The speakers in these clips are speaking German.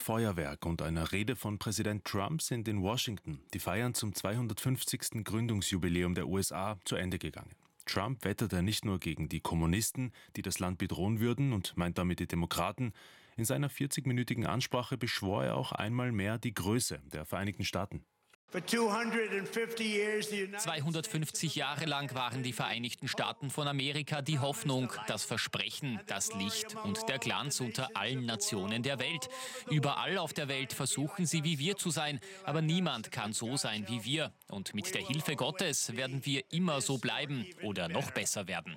Feuerwerk und einer Rede von Präsident Trump sind in Washington die Feiern zum 250. Gründungsjubiläum der USA zu Ende gegangen. Trump wetterte nicht nur gegen die Kommunisten, die das Land bedrohen würden, und meint damit die Demokraten. In seiner 40-minütigen Ansprache beschwor er auch einmal mehr die Größe der Vereinigten Staaten. 250 Jahre lang waren die Vereinigten Staaten von Amerika die Hoffnung, das Versprechen, das Licht und der Glanz unter allen Nationen der Welt. Überall auf der Welt versuchen sie, wie wir zu sein, aber niemand kann so sein wie wir. Und mit der Hilfe Gottes werden wir immer so bleiben oder noch besser werden.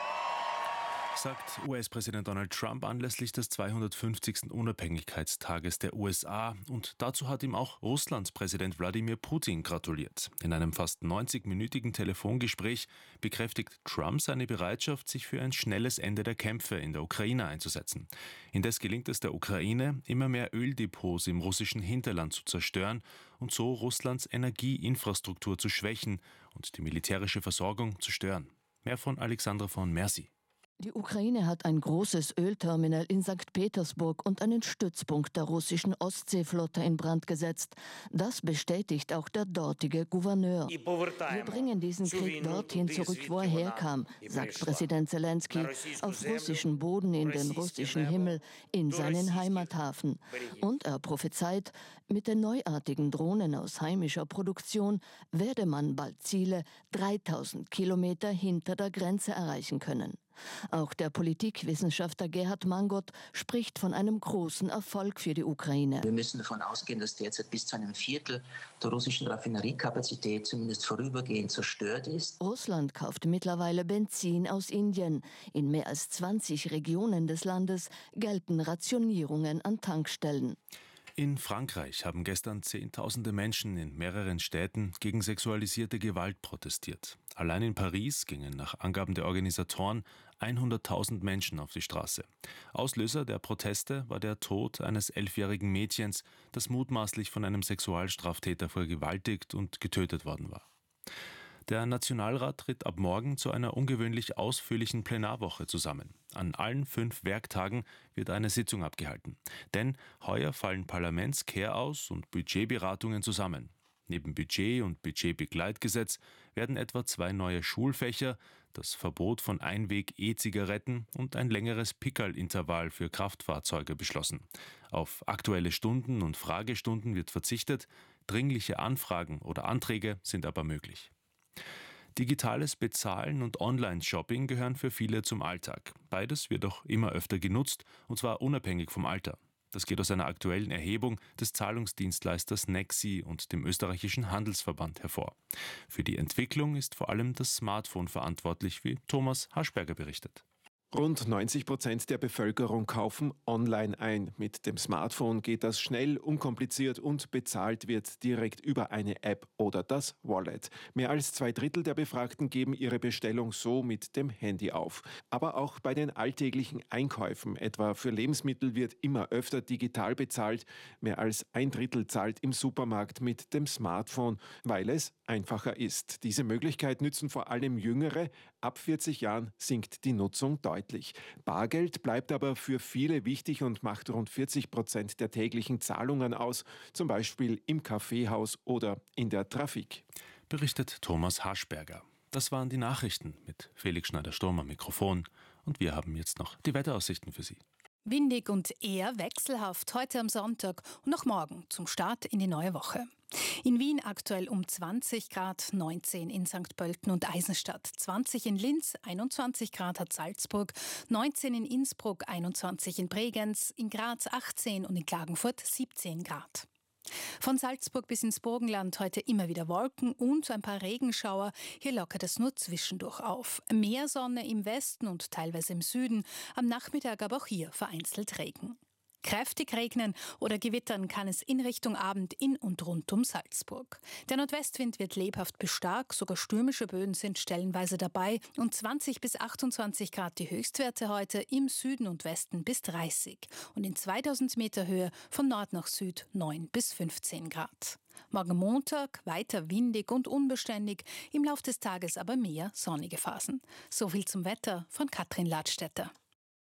Sagt US-Präsident Donald Trump anlässlich des 250. Unabhängigkeitstages der USA. Und dazu hat ihm auch Russlands Präsident Wladimir Putin gratuliert. In einem fast 90-minütigen Telefongespräch bekräftigt Trump seine Bereitschaft, sich für ein schnelles Ende der Kämpfe in der Ukraine einzusetzen. Indes gelingt es der Ukraine, immer mehr Öldepots im russischen Hinterland zu zerstören und so Russlands Energieinfrastruktur zu schwächen und die militärische Versorgung zu stören. Mehr von Alexandra von Mercy. Die Ukraine hat ein großes Ölterminal in St. Petersburg und einen Stützpunkt der russischen Ostseeflotte in Brand gesetzt. Das bestätigt auch der dortige Gouverneur. Wir bringen diesen Krieg dorthin zurück, wo er herkam, sagt Präsident Zelensky, auf russischem Boden in den russischen Himmel, in seinen Heimathafen. Und er prophezeit, mit den neuartigen Drohnen aus heimischer Produktion werde man bald Ziele 3000 Kilometer hinter der Grenze erreichen können. Auch der Politikwissenschaftler Gerhard Mangot spricht von einem großen Erfolg für die Ukraine. Wir müssen davon ausgehen, dass derzeit bis zu einem Viertel der russischen Raffineriekapazität zumindest vorübergehend zerstört ist. Russland kauft mittlerweile Benzin aus Indien. In mehr als 20 Regionen des Landes gelten Rationierungen an Tankstellen. In Frankreich haben gestern Zehntausende Menschen in mehreren Städten gegen sexualisierte Gewalt protestiert. Allein in Paris gingen nach Angaben der Organisatoren 100.000 Menschen auf die Straße. Auslöser der Proteste war der Tod eines 11-jährigen Mädchens, das mutmaßlich von einem Sexualstraftäter vergewaltigt und getötet worden war. Der Nationalrat tritt ab morgen zu einer ungewöhnlich ausführlichen Plenarwoche zusammen. An allen 5 Werktagen wird eine Sitzung abgehalten. Denn heuer fallen Parlamentskehraus- und Budgetberatungen zusammen. Neben Budget und Budgetbegleitgesetz werden etwa 2 neue Schulfächer, das Verbot von Einweg-E-Zigaretten und ein längeres Pickerl-Intervall für Kraftfahrzeuge beschlossen. Auf aktuelle Stunden und Fragestunden wird verzichtet, dringliche Anfragen oder Anträge sind aber möglich. Digitales Bezahlen und Online-Shopping gehören für viele zum Alltag. Beides wird auch immer öfter genutzt, und zwar unabhängig vom Alter. Das geht aus einer aktuellen Erhebung des Zahlungsdienstleisters Nexi und dem österreichischen Handelsverband hervor. Für die Entwicklung ist vor allem das Smartphone verantwortlich, wie Thomas Haschberger berichtet. Rund 90% der Bevölkerung kaufen online ein. Mit dem Smartphone geht das schnell, unkompliziert und bezahlt wird direkt über eine App oder das Wallet. Mehr als 2/3 der Befragten geben ihre Bestellung so mit dem Handy auf. Aber auch bei den alltäglichen Einkäufen, etwa für Lebensmittel, wird immer öfter digital bezahlt. Mehr als 1/3 zahlt im Supermarkt mit dem Smartphone, weil es einfacher ist. Diese Möglichkeit nützen vor allem Jüngere. Ab 40 Jahren sinkt die Nutzung deutlich. Bargeld bleibt aber für viele wichtig und macht rund 40% der täglichen Zahlungen aus, zum Beispiel im Kaffeehaus oder in der Trafik. Berichtet Thomas Haschberger. Das waren die Nachrichten mit Felix Schneider-Sturm am Mikrofon. Und wir haben jetzt noch die Wetteraussichten für Sie. Windig und eher wechselhaft heute am Sonntag und noch morgen zum Start in die neue Woche. In Wien aktuell um 20 Grad, 19 in St. Pölten und Eisenstadt, 20 in Linz, 21 Grad hat Salzburg, 19 in Innsbruck, 21 in Bregenz, in Graz 18 und in Klagenfurt 17 Grad. Von Salzburg bis ins Burgenland heute immer wieder Wolken und ein paar Regenschauer. Hier lockert es nur zwischendurch auf. Mehr Sonne im Westen und teilweise im Süden. Am Nachmittag aber auch hier vereinzelt Regen. Kräftig regnen oder gewittern kann es in Richtung Abend in und rund um Salzburg. Der Nordwestwind wird lebhaft bis stark, sogar stürmische Böen sind stellenweise dabei und 20 bis 28 Grad die Höchstwerte heute, im Süden und Westen bis 30 und in 2000 Meter Höhe von Nord nach Süd 9 bis 15 Grad. Morgen Montag weiter windig und unbeständig, im Lauf des Tages aber mehr sonnige Phasen. So viel zum Wetter von Katrin Ladstätter.